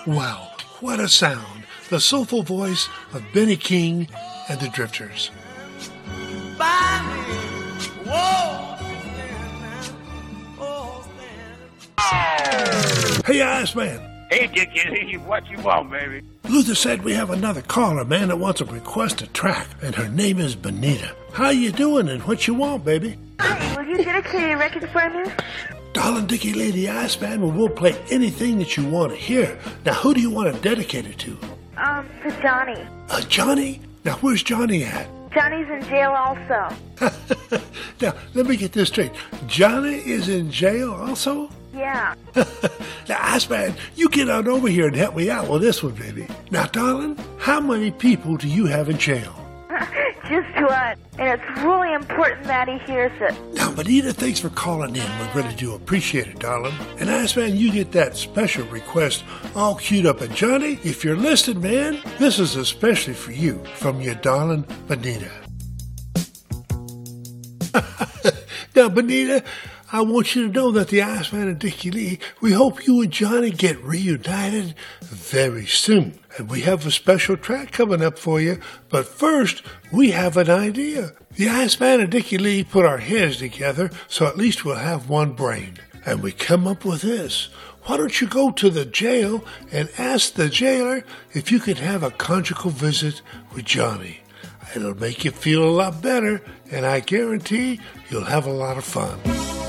Wow, what a sound! The soulful voice of Benny King and the Drifters. Hey, Iceman. Hey, Dickie, what you want, baby? Luther said we have another caller, man, that wants to request a track, and her name is Benita. How you doing and what you want, baby? Will you dedicate a record for me? Darling Dickie Lady Iceman, we'll play anything that you want to hear. Now, who do you want to dedicate it to? To Johnny. Johnny? Now, where's Johnny at? Johnny's in jail also. Now, let me get this straight. Johnny is in jail also? Yeah. Now, Iceman, you get on over here and help me out with this one, baby. Now, darling, how many people do you have in jail? Just one. And it's really important that he hears it. Now, Benita, thanks for calling in. We really do appreciate it, darling. And Iceman, you get that special request all queued up. And Johnny, if you're listening, man, this is especially for you from your darling Benita. Now, Benita, I want you to know that the Iceman and Dickie Lee, we hope you and Johnny get reunited very soon. And we have a special track coming up for you. But first, we have an idea. The Iceman and Dickie Lee put our heads together, so at least we'll have one brain. And we come up with this. Why don't you go to the jail and ask the jailer if you could have a conjugal visit with Johnny? It'll make you feel a lot better, and I guarantee you'll have a lot of fun.